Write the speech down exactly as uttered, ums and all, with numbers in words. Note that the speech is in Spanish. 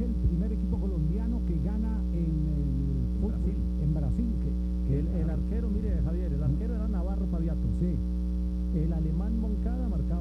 el primer equipo colombiano que gana en el fútbol, Brasil. en Brasil. Que, que El, el arquero, mire Javier, el arquero era Navarro Paviato. sí. El alemán Moncada marcaba